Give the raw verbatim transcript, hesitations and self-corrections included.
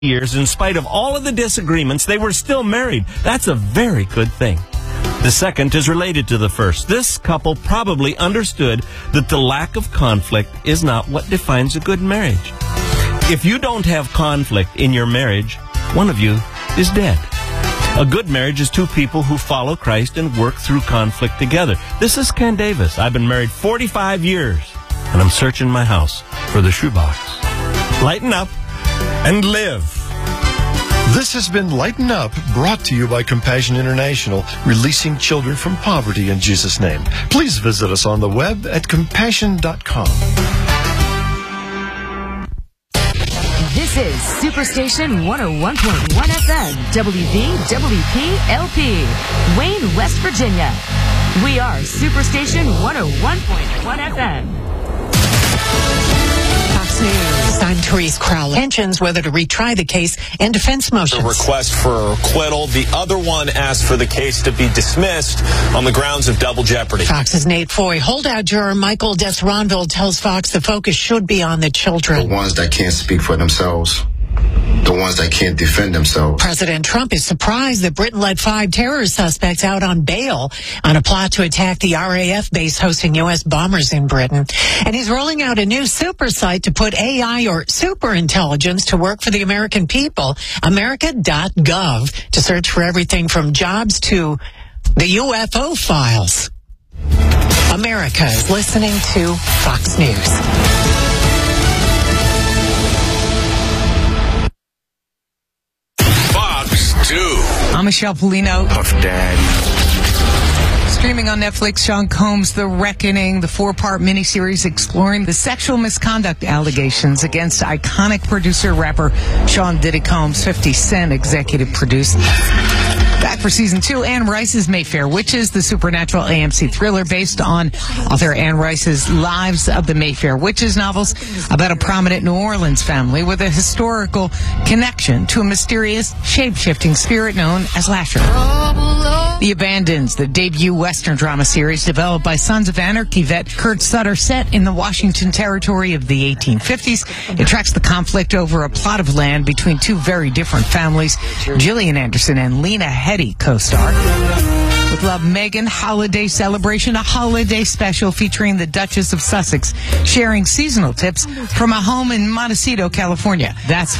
years, in spite of all of the disagreements, they were still married. That's a very good thing. The second is related to the first. This couple probably understood that the lack of conflict is not what defines a good marriage. If you don't have conflict in your marriage, one of you is dead. A good marriage is two people who follow Christ and work through conflict together. This is Ken Davis. I've been married forty-five years, and I'm searching my house for the shoebox. Lighten up and live. This has been Lighten Up, brought to you by Compassion International, releasing children from poverty in Jesus' name. Please visit us on the web at compassion dot com. This is Superstation one oh one point one F M, W V W P L P, Wayne, West Virginia. We are Superstation one oh one point one F M. News. I'm Therese Crowley. Tensions whether to retry the case and defense motions. The request for acquittal. The other one asked for the case to be dismissed on the grounds of double jeopardy. Fox's Nate Foy. Holdout juror Michael Desronville tells Fox the focus should be on the children. The ones that can't speak for themselves. The ones that can't defend themselves. President Trump is surprised that Britain let five terror suspects out on bail on a plot to attack the R A F base hosting U S bombers in Britain. And he's rolling out a new super site to put A I or super intelligence to work for the American people, America dot gov, to search for everything from jobs to the U F O files. America is listening to Fox News. I'm Michelle Polino. Puff Daddy. Streaming on Netflix, Sean Combs' The Reckoning, the four-part miniseries exploring the sexual misconduct allegations against iconic producer-rapper Sean Diddy Combs. fifty Cent executive produced. Back for season two, Anne Rice's Mayfair Witches, the supernatural A M C thriller based on author Anne Rice's Lives of the Mayfair Witches novels about a prominent New Orleans family with a historical connection to a mysterious, shape-shifting spirit known as Lasher. The Abandons, the debut Western drama series developed by Sons of Anarchy vet Kurt Sutter, set in the Washington Territory of the eighteen fifties. It tracks the conflict over a plot of land between two very different families. Gillian Anderson and Lena Headey co-star. With Love, Megan, Holiday Celebration, a holiday special featuring the Duchess of Sussex, sharing seasonal tips from a home in Montecito, California. That's